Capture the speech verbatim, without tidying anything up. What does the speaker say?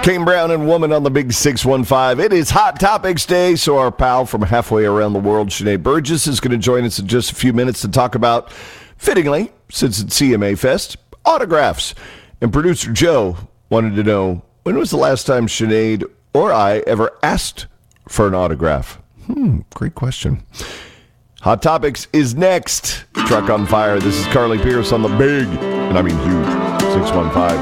Kane Brown and Woman on the Big six one five. It is Hot Topics Day, so our pal from halfway around the world, Sinead Burgess, is going to join us in just a few minutes to talk about, fittingly, since it's C M A Fest, autographs. And producer Joe wanted to know, when was the last time Sinead or I ever asked for an autograph? Hmm, great question. Hot Topics is next. Truck on Fire. This is Carly Pierce on the Big, and I mean huge, six one five.